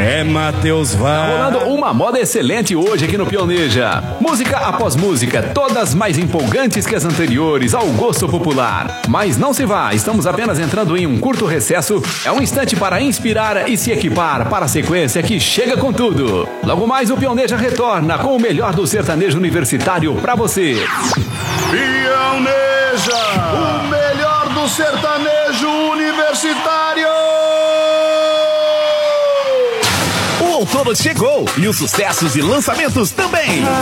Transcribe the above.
É Matheus Vaz. Tá rolando uma moda excelente hoje aqui no Pioneja. Música após música, todas mais empolgantes que as anteriores, ao gosto popular. Mas não se vá, estamos apenas entrando em um curto recesso. É um instante para inspirar e se equipar para a sequência que chega com tudo. Logo mais o Pioneja retorna com o melhor do sertanejo universitário pra você. Pioneja, o melhor do sertanejo universitário. O outono chegou e os sucessos e lançamentos também.